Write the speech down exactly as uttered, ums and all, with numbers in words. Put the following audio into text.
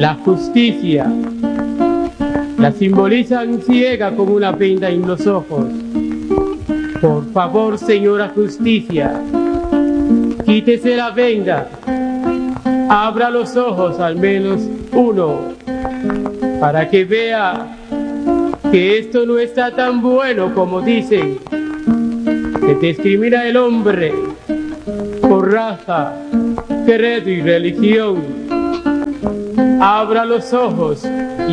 La justicia la simbolizan ciega como una venda en los ojos. Por favor, señora Justicia, quítese la venda, abra los ojos al menos uno, para que vea que esto no está tan bueno como dicen, que discrimina el hombre por raza, credo y religión. Abra los ojos